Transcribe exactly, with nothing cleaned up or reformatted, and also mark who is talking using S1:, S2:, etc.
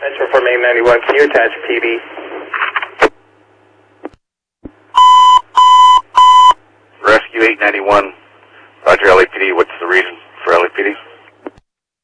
S1: Metro for Main ninety-one, can you attach P B?
S2: Rescue eight ninety-one, Roger L A P D, what's the reason for L A P D?